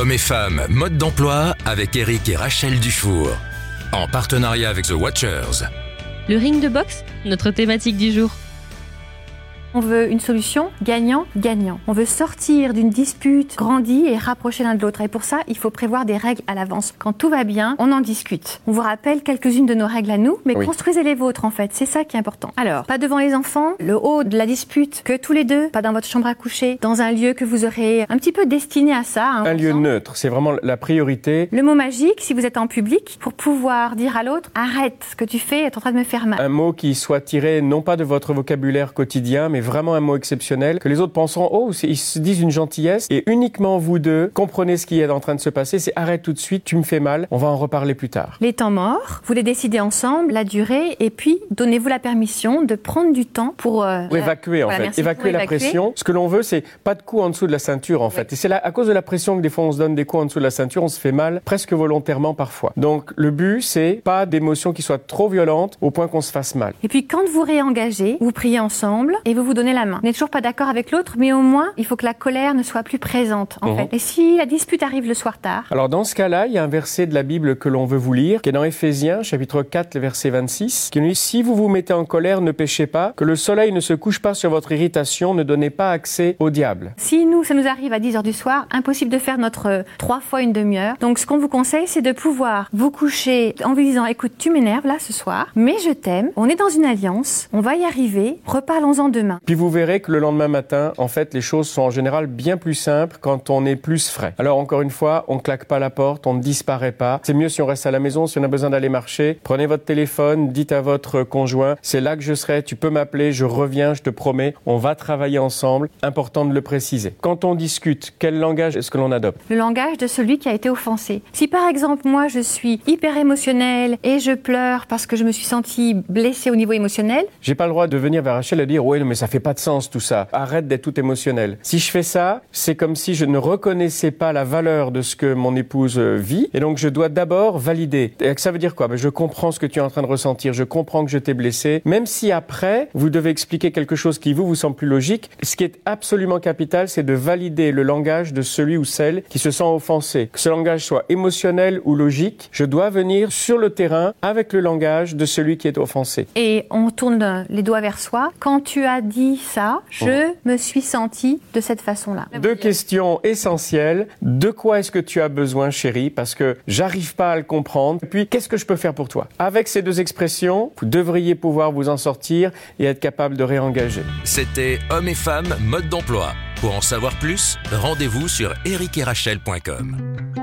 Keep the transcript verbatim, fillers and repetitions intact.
Hommes et femmes, mode d'emploi avec Eric et Rachel Dufour. En partenariat avec The Watchers. Le ring de boxe, notre thématique du jour. On veut une solution gagnant-gagnant. On veut sortir d'une dispute grandie et rapprocher l'un de l'autre. Et pour ça, il faut prévoir des règles à l'avance. Quand tout va bien, on en discute. On vous rappelle quelques-unes de nos règles à nous, mais oui. Construisez les vôtres en fait. C'est ça qui est important. Alors, pas devant les enfants, le haut de la dispute, que tous les deux, pas dans votre chambre à coucher, dans un lieu que vous aurez un petit peu destiné à ça. Hein, un lieu sent. neutre, c'est vraiment la priorité. Le mot magique, si vous êtes en public, pour pouvoir dire à l'autre, arrête, ce que tu fais est en train de me faire mal. Un mot qui soit tiré non pas de votre vocabulaire quotidien, mais vraiment un mot exceptionnel, que les autres penseront, oh, ils se disent une gentillesse, et uniquement vous deux comprenez ce qui est en train de se passer, c'est arrête tout de suite, tu me fais mal, on va en reparler plus tard. Les temps morts, vous les décidez ensemble, la durée, et puis donnez-vous la permission de prendre du temps pour... Euh, pour évacuer en voilà, fait, évacuer la évacuer. pression. Ce que l'on veut, c'est pas de coups en dessous de la ceinture en oui. fait, et c'est là, à cause de la pression que des fois on se donne des coups en dessous de la ceinture, on se fait mal presque volontairement parfois. Donc le but, c'est pas d'émotions qui soient trop violentes au point qu'on se fasse mal. Et puis quand vous réengagez, vous priez ensemble et vous vous donnez la main. Vous n'êtes toujours pas d'accord avec l'autre, mais au moins, il faut que la colère ne soit plus présente, en mmh. fait. Et si la dispute arrive le soir tard? Alors, dans ce cas-là, il y a un verset de la Bible que l'on veut vous lire, qui est dans Éphésiens, chapitre quatre, le verset vingt-six, qui nous dit « Si vous vous mettez en colère, ne péchez pas, que le soleil ne se couche pas sur votre irritation, ne donnez pas accès au diable. » Si nous, ça nous arrive à dix heures du soir, impossible de faire notre euh, trois fois une demi-heure. Donc, ce qu'on vous conseille, c'est de pouvoir vous coucher en vous disant « Écoute, tu m'énerves là ce soir, mais je t'aime, on est dans une alliance, on va y arriver, reparlons-en demain. » Puis vous verrez que le lendemain matin, en fait, les choses sont en général bien plus simples quand on est plus frais. Alors, encore une fois, on claque pas la porte, on ne disparaît pas. C'est mieux si on reste à la maison, si on a besoin d'aller marcher. Prenez votre téléphone, dites à votre conjoint, c'est là que je serai, tu peux m'appeler, je reviens, je te promets, on va travailler ensemble. Important de le préciser. Quand on discute, quel langage est-ce que l'on adopte? Le langage de celui qui a été offensé. Si par exemple, moi, je suis hyper émotionnelle et je pleure parce que je me suis sentie blessée au niveau émotionnel, j'ai pas le droit de venir vers Rachel et dire, ouais, mais ça fait pas de sens tout ça. Arrête d'être tout émotionnel. Si je fais ça, c'est comme si je ne reconnaissais pas la valeur de ce que mon épouse vit, et donc je dois d'abord valider. Et ça veut dire quoi? Ben, je comprends ce que tu es en train de ressentir, je comprends que je t'ai blessé, même si après, vous devez expliquer quelque chose qui vous, vous semble plus logique. Ce qui est absolument capital, c'est de valider le langage de celui ou celle qui se sent offensé. Que ce langage soit émotionnel ou logique, je dois venir sur le terrain avec le langage de celui qui est offensé. Et on tourne les doigts vers soi. Quand tu as dit ça, je oh. me suis senti de cette façon-là. Deux questions essentielles. De quoi est-ce que tu as besoin, chérie? Parce que j'arrive pas à le comprendre. Et puis, qu'est-ce que je peux faire pour toi? Avec ces deux expressions, vous devriez pouvoir vous en sortir et être capable de réengager. C'était Hommes et femmes, mode d'emploi. Pour en savoir plus, rendez-vous sur eric et rachel point com.